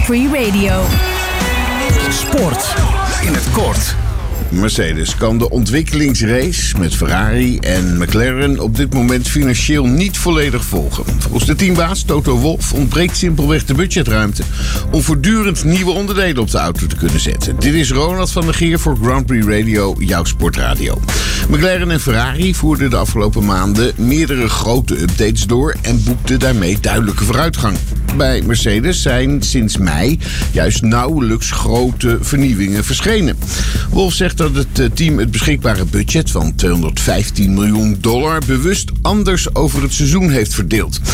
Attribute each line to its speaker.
Speaker 1: Prix Radio.
Speaker 2: Sport in het kort.
Speaker 3: Mercedes kan de ontwikkelingsrace met Ferrari en McLaren op dit moment financieel niet volledig volgen. Volgens de teambaas Toto Wolff ontbreekt simpelweg de budgetruimte om voortdurend nieuwe onderdelen op de auto te kunnen zetten. Dit is Ronald van der Geer voor Grand Prix Radio, jouw sportradio. McLaren en Ferrari voerden de afgelopen maanden meerdere grote updates door en boekten daarmee duidelijke vooruitgang. Bij Mercedes zijn sinds mei juist nauwelijks grote vernieuwingen verschenen. Wolff zegt dat het team het beschikbare budget van $215 miljoen bewust anders over het seizoen heeft verdeeld.